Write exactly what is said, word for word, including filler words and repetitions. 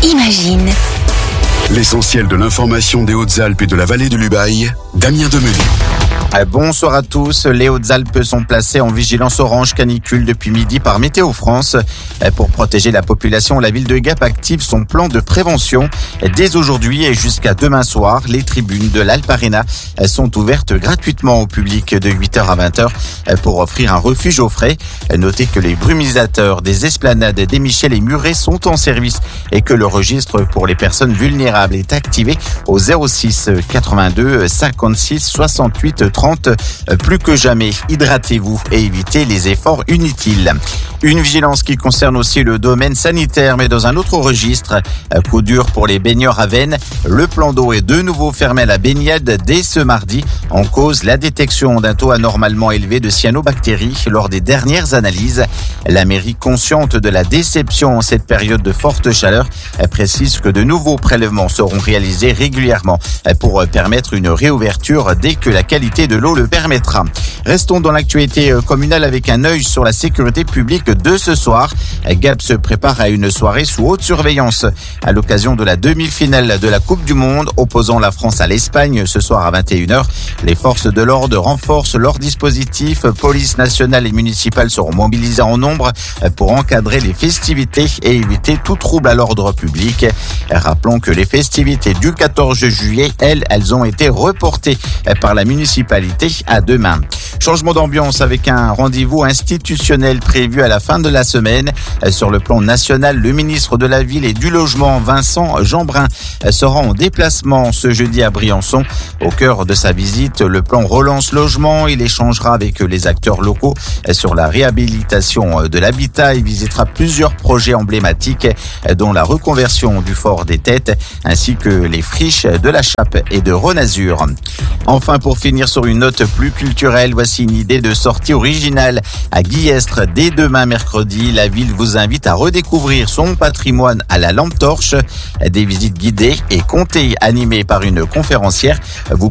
Imagine. L'essentiel de l'information des Hautes-Alpes et de la vallée de l'Ubaye, Damien Demenu. Bonsoir à tous. Les Hautes-Alpes sont placées en vigilance orange canicule depuis midi par Météo France. Pour protéger la population, la ville de Gap active son plan de prévention. Dès aujourd'hui et jusqu'à demain soir, les tribunes de l'Alp Arena sont ouvertes gratuitement au public de huit heures à vingt heures pour offrir un refuge au frais. Notez que les brumisateurs des esplanades des Michel et Muret sont en service et que le registre pour les personnes vulnérables est activé au zéro six quatre-vingt-deux cinquante-six soixante-huit trente. Plus que jamais, hydratez-vous et évitez les efforts inutiles. Une vigilance qui concerne aussi le domaine sanitaire, mais dans un autre registre. Coup dur pour les baigneurs à Veynes. Le plan d'eau est de nouveau fermé à la baignade dès ce mardi. En cause, la détection d'un taux anormalement élevé de cyanobactéries lors des dernières analyses. La mairie, consciente de la déception en cette période de forte chaleur, précise que de nouveaux prélèvements seront réalisés régulièrement pour permettre une réouverture dès que la qualité de l'eau le permettra. Restons dans l'actualité communale avec un œil sur la sécurité publique de ce soir. Gap se prépare à une soirée sous haute surveillance à l'occasion de la demi-finale de la Coupe du Monde opposant la France à l'Espagne ce soir à vingt et une heures. Les forces de l'ordre renforcent leur dispositif. Police nationale et municipale seront mobilisées en nombre pour encadrer les festivités et éviter tout trouble à l'ordre public. Rappelons que les festivités du quatorze juillet, elles, elles ont été reportées par la municipalité à demain. Changement d'ambiance avec un rendez-vous institutionnel prévu à la fin de la semaine. Sur le plan national, le ministre de la Ville et du Logement, Vincent Jeanbrun, sera en déplacement ce jeudi à Briançon. Au cœur de sa visite, le plan Relance Logement. Il échangera avec les acteurs locaux sur la réhabilitation de l'habitat. Il visitera plusieurs projets emblématiques, dont la reconversion du Fort des Têtes, ainsi que les friches de la Chape et de Rhône-Azur. Enfin, pour finir sur une note plus culturelle, voici une idée de sortie originale à Guillestre. Dès demain mercredi, la ville vous invite à redécouvrir son patrimoine à la lampe torche. Des visites guidées et comptées animées par une conférencière vous